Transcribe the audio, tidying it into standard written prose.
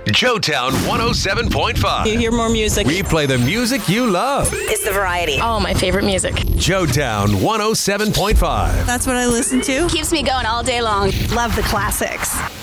Joetown 107.5. You hear more music. We play the music you love. It's the variety. Oh, my favorite music. Joetown 107.5. That's what I listen to. Keeps me going all day long. Love the classics.